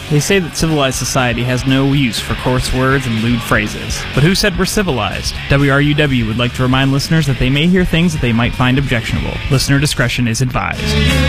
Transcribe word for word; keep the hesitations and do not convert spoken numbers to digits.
They say that civilized society has no use for coarse words and lewd phrases. But who said we're civilized? W R U W would like to remind listeners that they may hear things that they might find objectionable. Listener discretion is advised.